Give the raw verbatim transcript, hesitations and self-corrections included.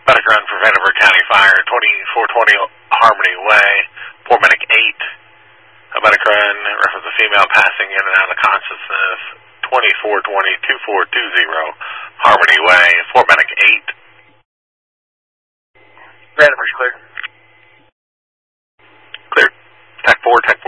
Medic run for Vanderbilt County Fire, twenty-four twenty Harmony Way, four medic eight. A medic run, reference a female passing in and out of consciousness, twenty-four twenty two four two zero Harmony Way, four medic eight. Vanderbilt's clear. Clear. Tech four, Tech